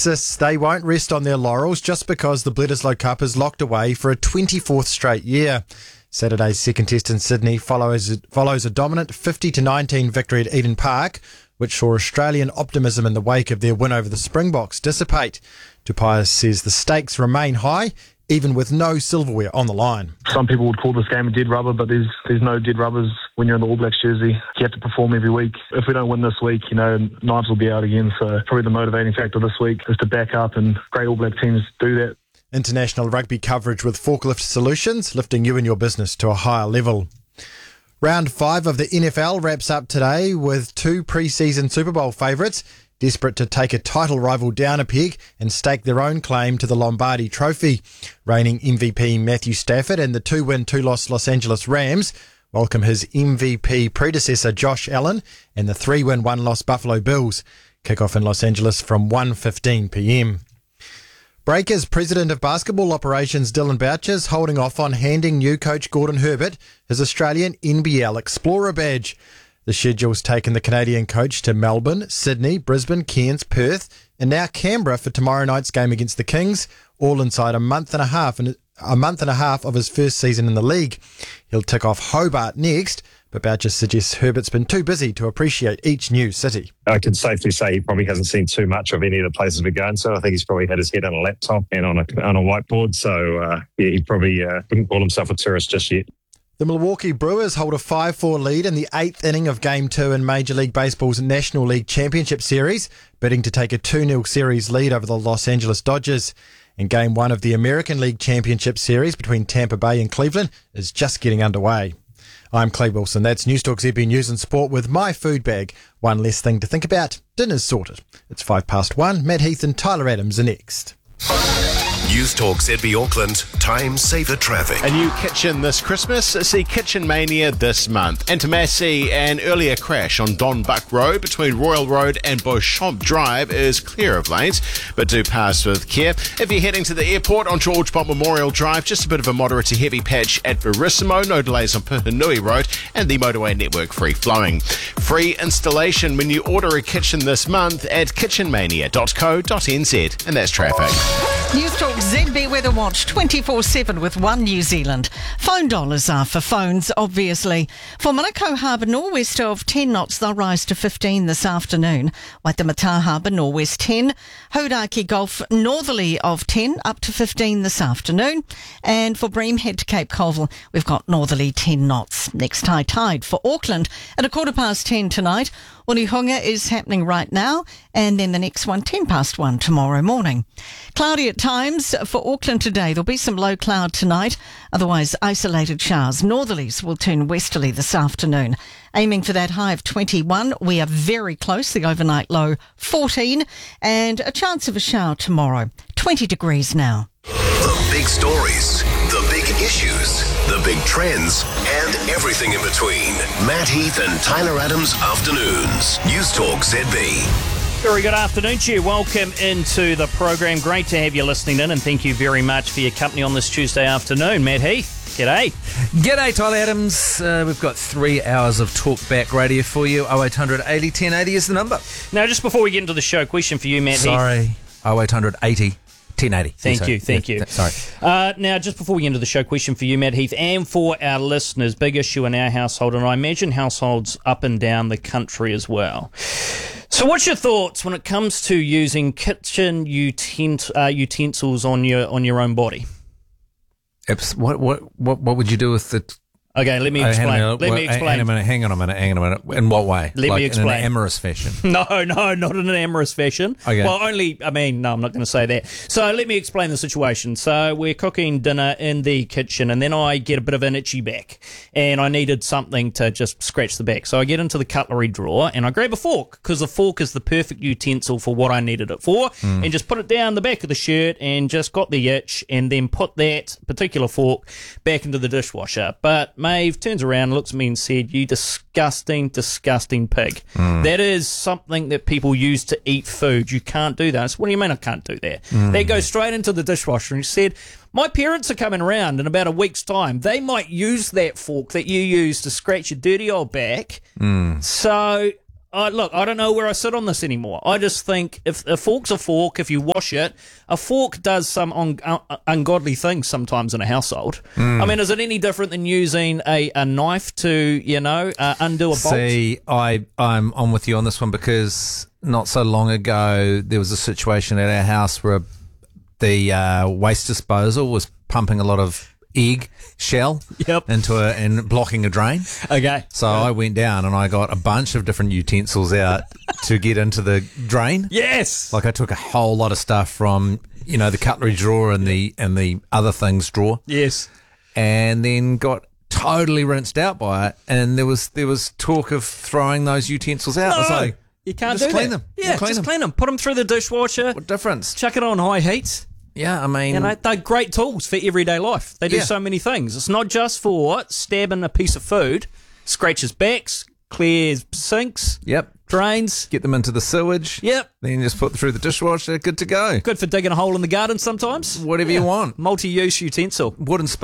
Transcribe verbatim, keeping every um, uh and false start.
insists they won't rest on their laurels just because the Bledisloe Cup is locked away for a twenty-fourth straight year. Saturday's second test in Sydney follows follows a dominant fifty to nineteen victory at Eden Park, which saw Australian optimism in the wake of their win over the Springboks dissipate. Tupaia says the stakes remain high, even with no silverware on the line. Some people would call this game a dead rubber, but there's there's no dead rubbers when you're in the All Blacks jersey. You have to perform every week. If we don't win this week, you know, knives will be out again. So probably the motivating factor this week is to back up, and great All Black teams do that. International rugby coverage with Forklift Solutions, lifting you and your business to a higher level. Round five of the N F L wraps up today with two pre-season Super Bowl favourites desperate to take a title rival down a peg and stake their own claim to the Lombardi Trophy. Reigning M V P Matthew Stafford and the two-win, two-loss Los Angeles Rams welcome his M V P predecessor Josh Allen and the three-win, one-loss Buffalo Bills. Kick-off in Los Angeles from one fifteen p m. Breakers President of Basketball Operations Dylan Boucher is holding off on handing new coach Gordon Herbert his Australian N B L Explorer badge. The schedule's taken the Canadian coach to Melbourne, Sydney, Brisbane, Cairns, Perth, and now Canberra for tomorrow night's game against the Kings, all inside a month and a half and a month and a half of his first season in the league. He'll tick off Hobart next, but Boucher suggests Herbert's been too busy to appreciate each new city. I can safely say he probably hasn't seen too much of any of the places we're going, so I think he's probably had his head on a laptop and on a on a whiteboard, so uh, yeah, he probably uh, wouldn't call himself a tourist just yet. The Milwaukee Brewers hold a five four lead in the eighth inning of Game two in Major League Baseball's National League Championship Series, bidding to take a two nil series lead over the Los Angeles Dodgers. And Game one of the American League Championship Series between Tampa Bay and Cleveland is just getting underway. I'm Clay Wilson. That's Newstalk Z B News and Sport with my food bag. One less thing to think about. Dinner's sorted. It's five past one. Matt Heath and Tyler Adams are next. Newstalk Z B Auckland, time saver traffic. A new kitchen this Christmas. See Kitchen Mania this month. And Tomasi, an earlier crash on Don Buck Road between Royal Road and Beauchamp Drive is clear of lanes, but do pass with care. If you're heading to the airport on George Bott Memorial Drive, just a bit of a moderate to heavy patch at Verissimo. No delays on Puhinui Road and the motorway network free flowing. Free installation when you order a kitchen this month at kitchen mania dot co dot n z. And that's traffic. Newstalk Z B Weather Watch twenty-four seven with One New Zealand. Phone dollars are for phones, obviously. For Manukau Harbour, northwest of ten knots, they'll rise to fifteen this afternoon. Waitemata Harbour, northwest ten. Hauraki Gulf, northerly of ten, up to fifteen this afternoon. And for Bream Head to Cape Colville, we've got northerly ten knots. Next high tide for Auckland at a quarter past ten tonight. Onehunga is happening right now, and then the next one, ten past one tomorrow morning. Cloudy at times for Auckland today. There'll be some low cloud tonight, otherwise isolated showers. Northerlies will turn westerly this afternoon. Aiming for that high of twenty-one. We are very close, the overnight low fourteen, and a chance of a shower tomorrow. twenty degrees now. The big stories, the big issues, the big trends, and everything in between. Matt Heath and Tyler Adams Afternoons. Newstalk Z B. Very good afternoon to you. Welcome into the program. Great to have you listening in, and thank you very much for your company on this Tuesday afternoon. Matt Heath, g'day. G'day, Tyler Adams. Uh, we've got three hours of talkback radio for you. oh eight hundred eighty ten eighty is the number. Now, just before we get into the show, question for you, Matt Sorry. Heath. Sorry, oh eight hundred eighty ten eighty. Thank yeah, you, thank yeah, you. Th- sorry. Uh, now, just before we get into the show, question for you, Matt Heath, and for our listeners, big issue in our household, and I imagine households up and down the country as well. So what's your thoughts when it comes to using kitchen utent- uh, utensils on your on your own body? What what what what would you do with the? Okay, let me Uh, explain. hang on a let minute, me well, explain. Hang on a minute. Hang on a minute. Hang on a minute. In what way? Let like me explain. In an amorous fashion. No, no, not in an amorous fashion. Okay. Well, only, I mean, no, I'm not going to say that. So let me explain the situation. So we're cooking dinner in the kitchen, and then I get a bit of an itchy back, and I needed something to just scratch the back. So I get into the cutlery drawer, and I grab a fork, because the fork is the perfect utensil for what I needed it for, mm. and just put it down the back of the shirt, and just got the itch, and then put that particular fork back into the dishwasher. But Maeve turns around, looks at me and said, "You disgusting, disgusting pig. Mm. That is something that people use to eat food. You can't do that." I said, "What do you mean I can't do that?" Mm. They go straight into the dishwasher, and she said, "My parents are coming around in about a week's time. They might use that fork that you use to scratch your dirty old back." Mm. So I, look, I don't know where I sit on this anymore. I just think if a fork's a fork, if you wash it, a fork does some un- un- ungodly things sometimes in a household. I mean, is it any different than using a, a knife to, you know, uh, undo a bolt? See, I, I'm on with you on this one because not so long ago there was a situation at our house where the uh, waste disposal was pumping a lot of egg shell Yep. into a and blocking a drain. Okay. So I went down and I got a bunch of different utensils out to get into the drain. Yes. Like I took a whole lot of stuff from, you know, the cutlery drawer and the and the other things drawer, Yes. and then got totally rinsed out by it. And there was there was talk of throwing those utensils out. I was No, like, you can't just do clean that. them. Yeah, Clean just them. clean them. Put them through the dishwasher. what difference? Chuck it on high heat. Yeah, I mean, You know, they're great tools for everyday life. They do Yeah. so many things. It's not just for stabbing a piece of food, scratches backs, clears sinks, yep. drains. Get them into the sewage. Yep. Then you just put them through the dishwasher. Good to go. Good for digging a hole in the garden sometimes. Whatever you want. Multi-use utensil. Wooden spoon.